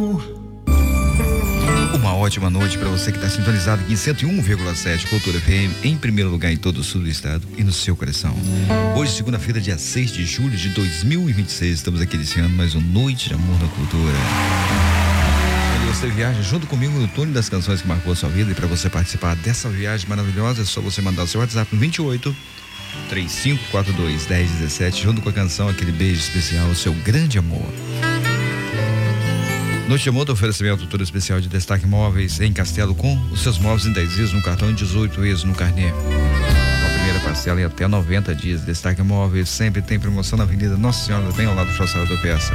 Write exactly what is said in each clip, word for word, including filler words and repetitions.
Uma ótima noite para você que está sintonizado aqui em cento e um vírgula sete Cultura F M, em primeiro lugar em todo o sul do estado e no seu coração. Hoje, segunda-feira, dia seis de julho de dois mil e vinte e seis, estamos aqui iniciando mais um Noite de Amor na Cultura. Onde você viaja junto comigo no túnel das canções que marcou a sua vida, e para você participar dessa viagem maravilhosa é só você mandar o seu WhatsApp no vinte e oito, trinta e cinco, quarenta e dois, dez, dezessete, junto com a canção Aquele Beijo Especial, o seu grande amor. Noite de Amor do oferecimento todo especial de Destaque Móveis em Castelo, com os seus móveis em dez vezes no cartão e dezoito vezes no carnê. Com a primeira parcela em até noventa dias. Destaque Móveis sempre tem promoção na Avenida Nossa Senhora, bem ao lado do Calçado da Peça.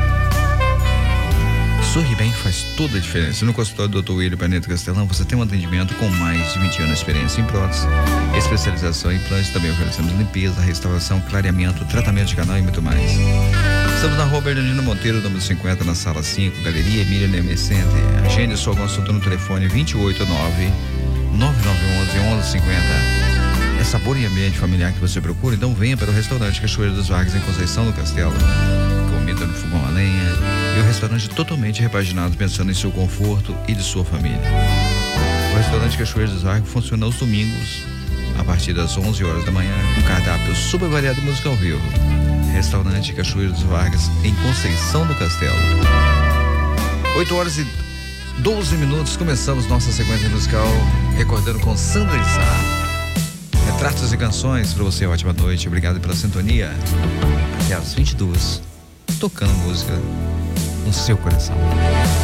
Sorri Bem faz toda a diferença. No consultório do doutor William Paneto Castelão, você tem um atendimento com mais de vinte anos de experiência em prótese, especialização em implantes. Também oferecemos limpeza, restauração, clareamento, tratamento de canal e muito mais. Estamos na rua Bernardino Monteiro, número cinquenta, na sala cinco, Galeria Emília Neme Center. Agende sua consulta no telefone vinte e oito, nove nove nove um um, onze cinquenta. É sabor e ambiente familiar que você procura? Então venha para o restaurante Cachoeira dos Vargas, em Conceição do Castelo. Comida no fogão a lenha e o restaurante totalmente repaginado, pensando em seu conforto e de sua família. O restaurante Cachoeira dos Vargas funciona aos domingos, a partir das onze horas da manhã, com cardápio super variado e música ao vivo. Restaurante Cachoeira dos Vargas, em Conceição do Castelo. oito horas e doze minutos, começamos nossa sequência musical, recordando com Sandra de Sá. Retratos e canções para você, ótima noite, obrigado pela sintonia. Até às vinte e duas, tocando música no seu coração.